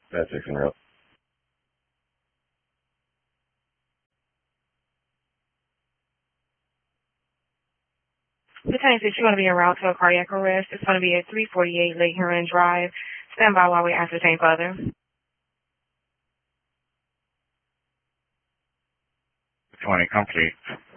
That's 6 in a row. The 26, you're going to be en route to a cardiac arrest. It's going to be at 348 Lake Huron Drive. Stand by while we ascertain further. 20 complete.